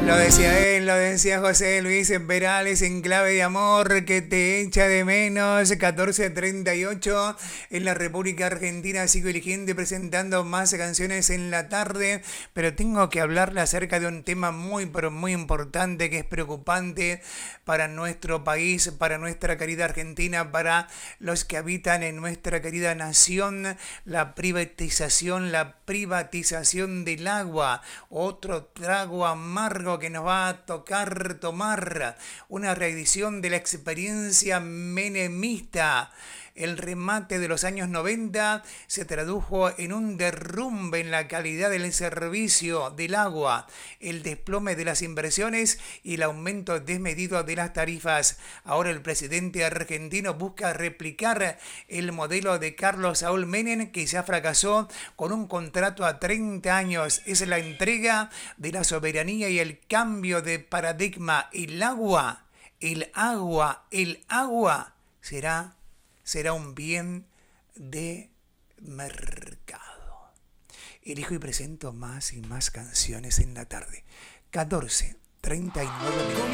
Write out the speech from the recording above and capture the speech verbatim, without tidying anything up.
Lo decía él, lo decía José Luis Perales en clave de amor que te echa de menos. catorce treinta y ocho en la República Argentina. Sigo eligiendo y presentando más canciones en la tarde, pero tengo que hablarle acerca de un tema muy, pero muy importante que es preocupante para nuestro país, para nuestra querida Argentina, para los que habitan en nuestra querida nación. La privatización, la privatización del agua. Otro trago amargo que nos va a tocar tomar, una reedición de la experiencia menemista. El remate de los años noventa se tradujo en un derrumbe en la calidad del servicio del agua, el desplome de las inversiones y el aumento desmedido de las tarifas. Ahora el presidente argentino busca replicar el modelo de Carlos Saúl Menem, que ya fracasó con un contrato a treinta años. Es la entrega de la soberanía y el cambio de paradigma. El agua, el agua, el agua será será un bien de mercado. Elijo y presento más y más canciones en la tarde. catorce treinta y nueve minutos.